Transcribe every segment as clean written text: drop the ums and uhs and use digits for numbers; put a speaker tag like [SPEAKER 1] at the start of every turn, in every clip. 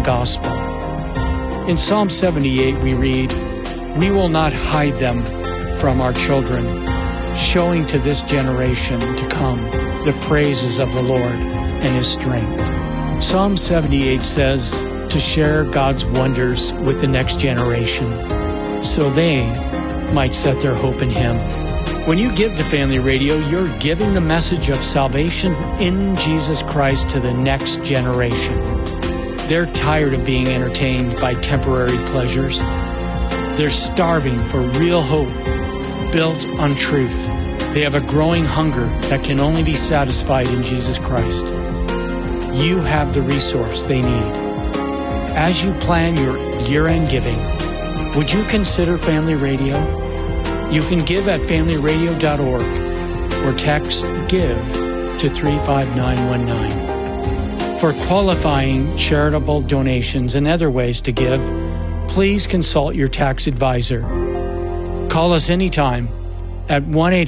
[SPEAKER 1] gospel. In Psalm 78, we read, "We will not hide them from our children, showing to this generation to come the praises of the Lord and His strength." Psalm 78 says to share God's wonders with the next generation so they might set their hope in Him. When you give to Family Radio, you're giving the message of salvation in Jesus Christ to the next generation. They're tired of being entertained by temporary pleasures. They're starving for real hope built on truth. They have a growing hunger that can only be satisfied in Jesus Christ. You have the resource they need. As you plan your year-end giving, would you consider Family Radio? You can give at familyradio.org or text GIVE to 35919. For qualifying charitable donations and other ways to give, please consult your tax advisor. Call us anytime at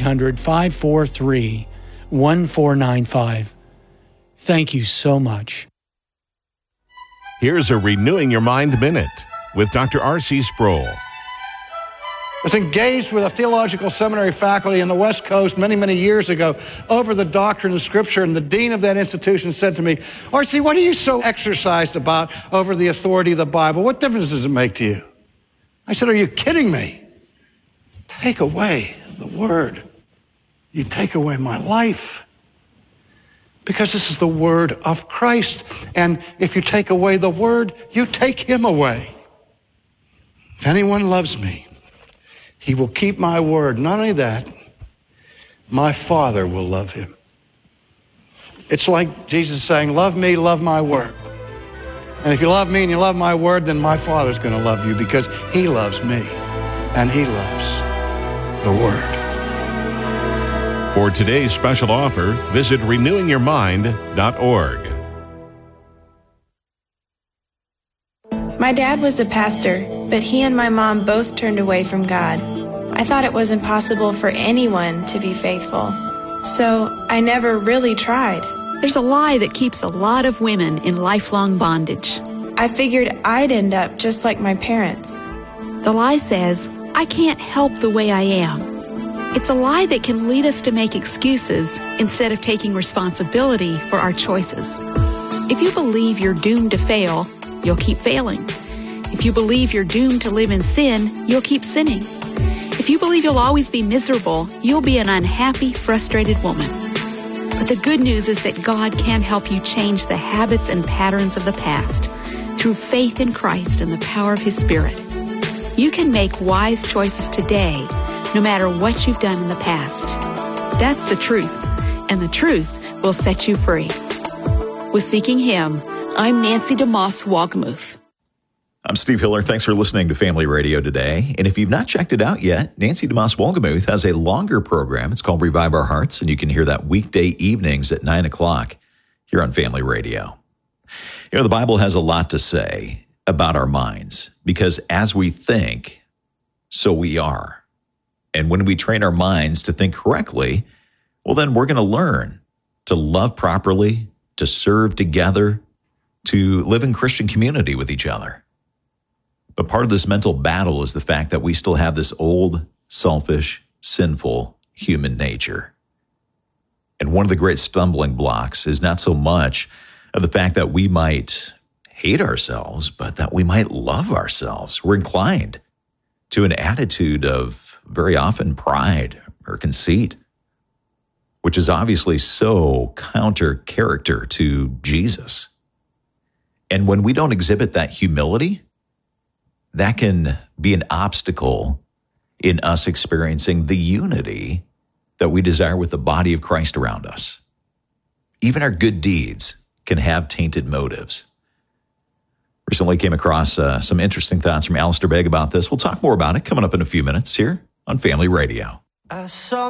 [SPEAKER 1] 1-800-543-1495. Thank you so much.
[SPEAKER 2] Here's a Renewing Your Mind Minute with Dr. R.C. Sproul.
[SPEAKER 3] I was engaged with a theological seminary faculty in the West Coast many years ago over the doctrine of Scripture, and the dean of that institution said to me, "R.C., what are you so exercised about over the authority of the Bible? What difference does it make to you?" I said, "Are you kidding me? Take away the Word. You take away my life. Because this is the Word of Christ. And if you take away the Word, you take Him away. If anyone loves me, he will keep my word. Not only that, my Father will love him." It's like Jesus saying, love me, love my word. And if you love me and you love my word, then my Father's going to love you because He loves me and He loves the Word.
[SPEAKER 2] For today's special offer, visit renewingyourmind.org.
[SPEAKER 4] My dad was a pastor, but he and my mom both turned away from God. I thought it was impossible for anyone to be faithful, so I never really tried.
[SPEAKER 5] There's a lie that keeps a lot of women in lifelong bondage.
[SPEAKER 4] I figured I'd end up just like my parents.
[SPEAKER 5] The lie says, I can't help the way I am. It's a lie that can lead us to make excuses instead of taking responsibility for our choices. If you believe you're doomed to fail, you'll keep failing. If you believe you're doomed to live in sin, you'll keep sinning. If you believe you'll always be miserable, you'll be an unhappy, frustrated woman. But the good news is that God can help you change the habits and patterns of the past through faith in Christ and the power of His Spirit. You can make wise choices today, no matter what you've done in the past. That's the truth, and the truth will set you free. With Seeking Him, I'm Nancy DeMoss Wolgemuth.
[SPEAKER 6] I'm Steve Hiller. Thanks for listening to Family Radio today. And if you've not checked it out yet, Nancy DeMoss Wolgemuth has a longer program. It's called Revive Our Hearts, and you can hear that weekday evenings at 9 o'clock here on Family Radio. You know, the Bible has a lot to say about our minds, because as we think, so we are. And when we train our minds to think correctly, well, then we're going to learn to love properly, to serve together, to live in Christian community with each other. But part of this mental battle is the fact that we still have this old, selfish, sinful human nature. And one of the great stumbling blocks is not so much of the fact that we might hate ourselves, but that we might love ourselves. We're inclined to an attitude of very often pride or conceit, which is obviously so counter character to Jesus. And when we don't exhibit that humility, that can be an obstacle in us experiencing the unity that we desire with the body of Christ around us. Even our good deeds can have tainted motives. Recently came across some interesting thoughts from Alistair Begg about this. We'll talk more about it coming up in a few minutes here on Family Radio.